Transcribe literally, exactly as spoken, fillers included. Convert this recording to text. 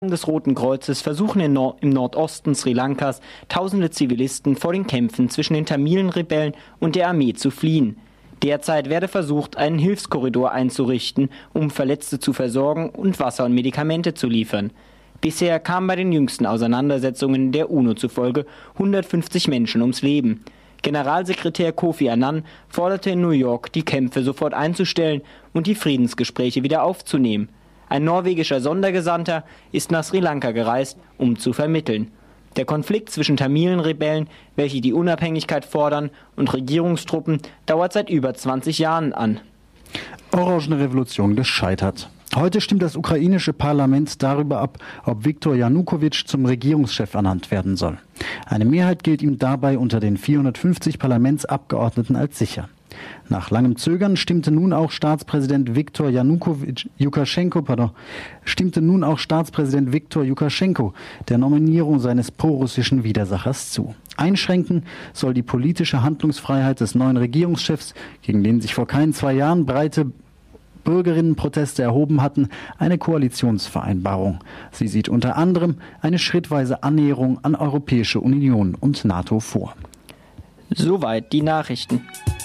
des Roten Kreuzes versuchen in Nor- im Nordosten Sri Lankas tausende Zivilisten vor den Kämpfen zwischen den Tamilen-Rebellen und der Armee zu fliehen. Derzeit werde versucht, einen Hilfskorridor einzurichten, um Verletzte zu versorgen und Wasser und Medikamente zu liefern. Bisher kamen bei den jüngsten Auseinandersetzungen der UNO zufolge hundertfünfzig Menschen ums Leben. Generalsekretär Kofi Annan forderte in New York, die Kämpfe sofort einzustellen und die Friedensgespräche wieder aufzunehmen. Ein norwegischer Sondergesandter ist nach Sri Lanka gereist, um zu vermitteln. Der Konflikt zwischen Tamilen-Rebellen, welche die Unabhängigkeit fordern, und Regierungstruppen dauert seit über zwanzig Jahren an. Orangene Revolution gescheitert. Heute stimmt das ukrainische Parlament darüber ab, ob Viktor Janukowitsch zum Regierungschef ernannt werden soll. Eine Mehrheit gilt ihm dabei unter den vierhundertfünfzig Parlamentsabgeordneten als sicher. Nach langem Zögern stimmte nun auch Staatspräsident Viktor Janukowitsch, Jukaschenko, pardon, stimmte nun auch Staatspräsident Viktor Jukaschenko der Nominierung seines prorussischen Widersachers zu. Einschränken soll die politische Handlungsfreiheit des neuen Regierungschefs, gegen den sich vor keinen zwei Jahren breite Bürgerinnenproteste erhoben hatten, eine Koalitionsvereinbarung. Sie sieht unter anderem eine schrittweise Annäherung an Europäische Union und NATO vor. Soweit die Nachrichten.